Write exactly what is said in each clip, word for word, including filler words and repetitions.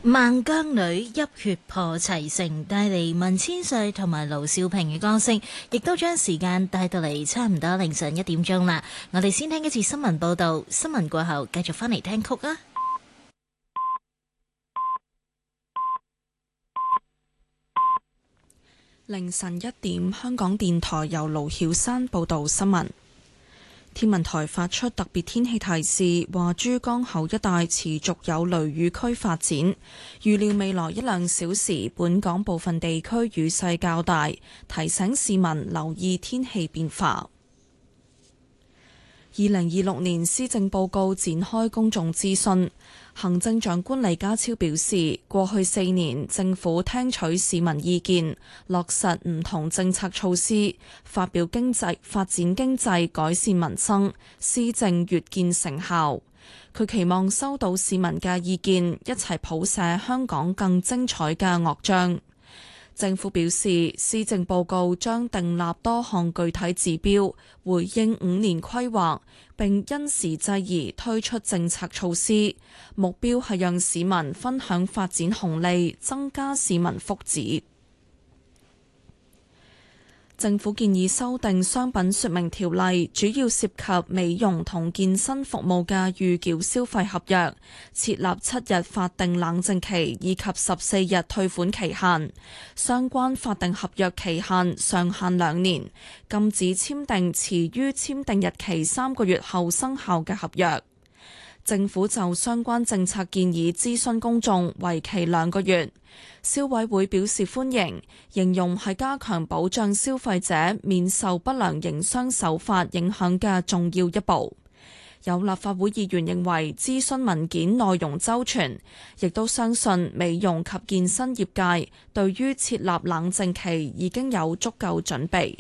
孟姜女泣血破齊城，帶嚟文千歲同埋盧少平嘅歌聲，亦都將時間帶到嚟差唔多凌晨一點鐘啦。我哋先聽一次新聞報道，新聞過後繼續翻嚟聽曲啊！ 凌晨一點，香港電台由盧曉山報道新聞。天文台發出特別天氣提示，話珠江口一帶持續有雷雨區發展，預料未來一兩小時本港部分地區雨勢較大，提醒市民留意天氣變化。二零二六年施政報告展開公眾諮詢，行政長官李家超表示，過去四年政府聽取市民意見，落實唔同政策措施，發表經濟發展經濟、改善民生，施政越見成效。佢期望收到市民嘅意見，一齊譜寫香港更精彩嘅樂章。政府表示，施政報告將訂立多項具體指標，回應五年規劃，並因時制宜推出政策措施，目標係讓市民分享發展紅利，增加市民福祉。政府建議修訂商品說明條例，主要涉及美容同健身服務嘅預繳消費合約，設立七日法定冷靜期以及十四日退款期限。相關法定合約期限上限兩年，禁止簽訂遲於簽訂日期三個月後生效嘅合約。政府就相關政策建議諮詢公眾，為期兩個月。消委會表示歡迎，形容係加強保障消費者免受不良營商手法影響嘅重要一步。有立法會議員認為諮詢文件內容周全，亦都相信美容及健身業界對於設立冷靜期已經有足夠準備。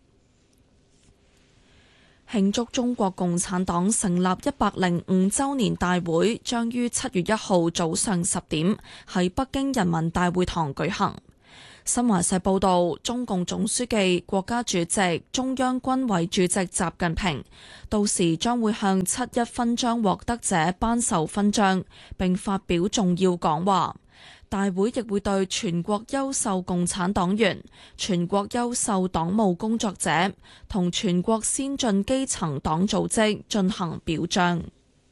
慶祝中國共產黨成立一百零五週年大會將於七月一號早上十點喺北京人民大會堂舉行。新華社報道，中共總書記、國家主席、中央軍委主席習近平到時將會向七一勳章獲得者頒授勳章，並發表重要講話。大會亦會對全國優秀共產黨員、全國優秀黨務工作者同全國先進基層黨組織進行表彰。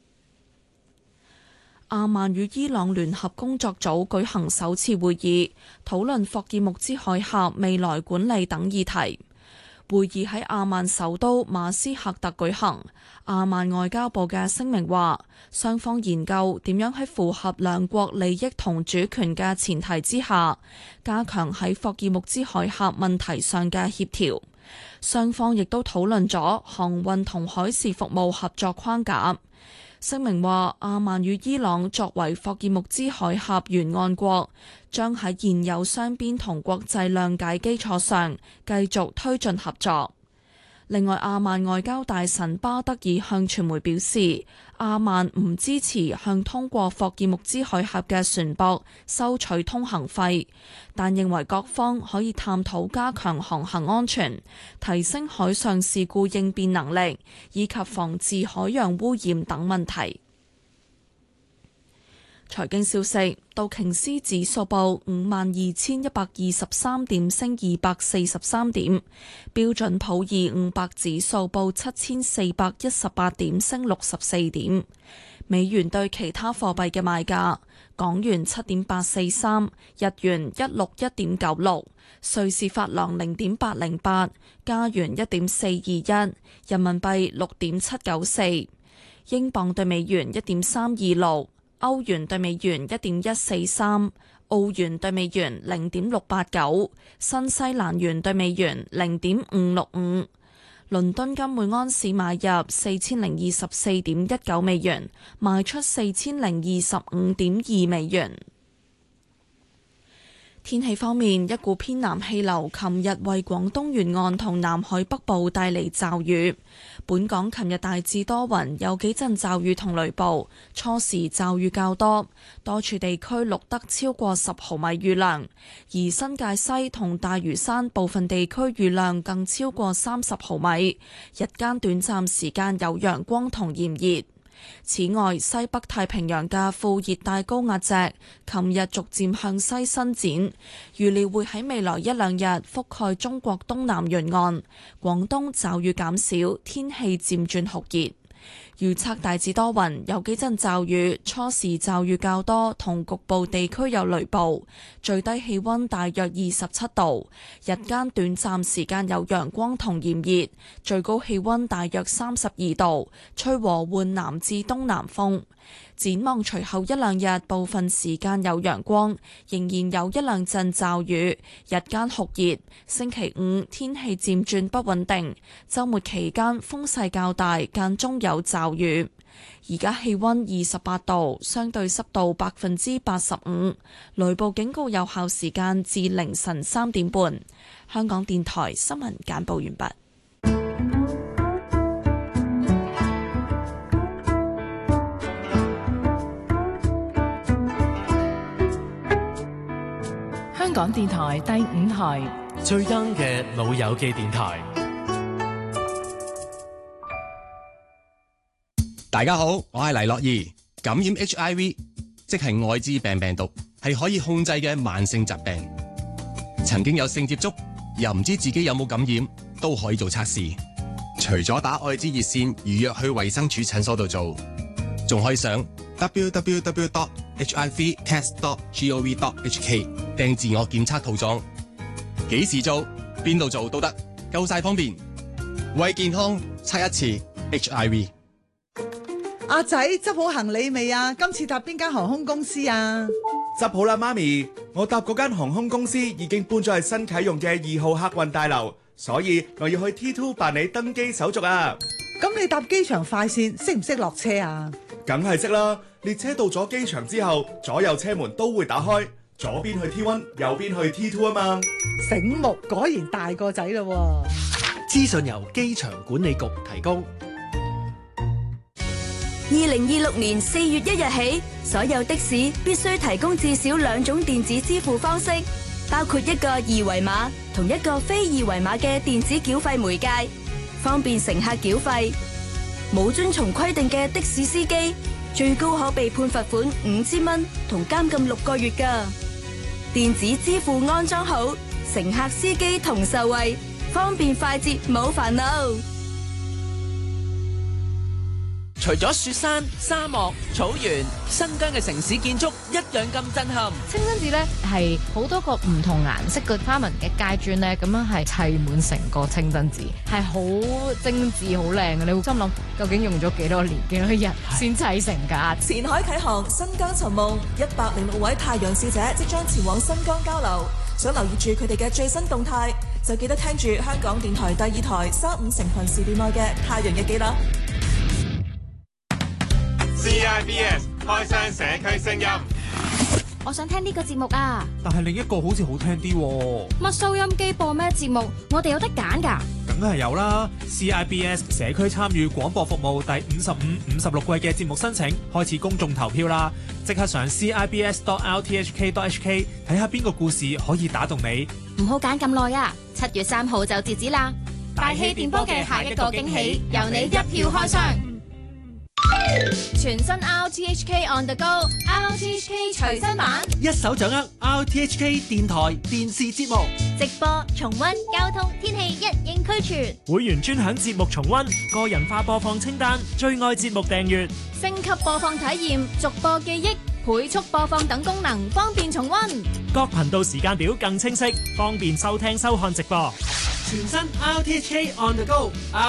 阿曼與伊朗聯合工作組舉行首次會議，討論霍爾木茲海峽未來管理等議題。會議喺阿曼首都馬斯喀特舉行。阿曼外交部嘅聲明話，雙方研究點樣喺符合兩國利益同主權嘅前提之下，加強喺霍爾木茲海峽問題上嘅協調。雙方亦都討論咗航運同海事服務合作框架。聲明話，阿曼與伊朗作為霍爾木茲海峽沿岸國，將喺現有雙邊同國際諒解基礎上繼續推進合作。另外，阿曼外交大臣巴德爾向傳媒表示，阿曼唔支持向通過霍爾木茲海峽嘅船舶收取通行費，但認為各方可以探討加強航行安全、提升海上事故應變能力以及防治海洋污染等問題。財經消息，道瓊斯指數報五萬二千一百二十三點，升二百四十三點；標準普爾五百指數報七千四百一十八點，升六十四點。美元對其他貨幣嘅賣價：港元七點八四三，日元一六一點九六，瑞士法郎零點八零八，加元一點四二一，人民幣六點七九四，英鎊對美元一點三二六。歐元對美元一點一四三，澳元對美元零點六八九，新西蘭元對美元零點五六五。倫敦金每安士買入四千零二十四點一九美元，賣出四千零二十五點二美元。天氣方面，一股偏南氣流琴日為廣東沿岸同南海北部帶嚟驟雨。本港琴日大致多雲，有幾陣驟雨同雷暴，初時驟雨較多，多處地區錄得超過十毫米雨量，而新界西同大嶼山部分地區雨量更超過三十毫米。日間短暫時間有陽光同炎熱。 此外，西北太平洋嘅副熱帶高壓脊琴日逐漸向西伸展，預料會喺未來一兩日覆蓋中國東南沿岸，廣東驟雨減少，天氣漸轉酷熱。預測大致多雲，有幾陣驟雨，初時驟雨較多，同局部地區有雷暴。最低氣溫大約二十七度，日間短暫時間有陽光同炎熱，最高氣溫大約三十二度，吹和緩南至東南風。展望隨後一兩日，部分時間有陽光，仍然有一兩陣驟雨，日間酷熱。星期五天氣漸轉不穩定，週末期間風勢較大，間中有驟雨。而家氣溫二十八度，相對濕度百分之八十五，雷暴警告有效時間至凌晨三點半。香港電台新聞簡報完畢。 香港電台第五台最 young 嘅老友記電台。 大家好，我係黎樂儀。感染 H I V 即係愛滋病病毒，係可以控制嘅慢性疾病。曾經有性接觸又唔知自己有冇感染，都可以做測試。除咗打愛滋熱線預約去衛生署診所度做，仲可以上 w w w dot h i v test dot gov dot h k 訂自我檢測套裝。幾時做邊度做都得，夠晒方便。為健康測一次 H I V。 阿仔執好行李未啊？今次搭邊間航空公司啊？ 執好啦，媽咪，我搭嗰間航空公司已經搬咗去新啟用嘅二號客運大樓，所以我要去 T 二 辦理登機手續啊。 咁你搭機場快線識唔識落車啊？ 梗係識啦，列車到咗機場之後，左右車門都會打開，左邊去 T 一，右邊去 T 二 啊嘛。 醒目，果然大個仔咯。 資訊由機場管理局提供。 二零二六年四月一日起，所有的士必須提供至少兩種電子支付方式，包括一個二維碼同一個非二維碼嘅電子繳費媒介，方便乘客繳費。冇遵從規定嘅的，的士司機，最高可被判罰款五千蚊同監禁六個月㗎。電子支付安裝好，乘客司機同受惠，方便快捷冇煩惱。 除咗雪山、沙漠、草原，新疆嘅城市建築一樣咁震撼。 清真寺咧係好多個唔同顏色嘅花紋嘅階磚咧，咁樣係砌滿成個清真寺，係好精緻、好靚嘅。你會心諗，究竟用咗幾多年、幾多日先砌成㗎？ 前海啟航，新疆尋夢，一百零六位太陽使者即將前往新疆交流。想留意住佢哋嘅最新動態，就記得聽住香港電台第二台三五成群時段內嘅太陽日記啦。 C I B S 開箱社區聲音， 我想聽呢個節目啊， 但係另一個好似好聽啲喎。 乜收音機播咩節目？我哋有得揀㗎。 梗係有啦 ！C I B S 社區參與廣播服務第五十五、五十六季嘅節目申請開始公眾投票啦！即刻上 C I B S dot R T H K dot H K 睇下邊個故事可以打動你。 唔好揀咁耐啊！七月三號就截止啦！大氣電波嘅下一個驚喜，由你一票開箱。全新 R T H K On The Go，R T H K 隨身版， 一手掌握 R T H K 電台電視節目直播、重溫、交通、天氣一應俱全。 會員專享節目重溫、個人化播放清單、最愛節目訂閱、 升級播放體驗、逐播記憶、倍速播放等功能，方便重溫。 各頻道時間表更清晰，方便收聽收看直播。 全新 R T H K On The Go。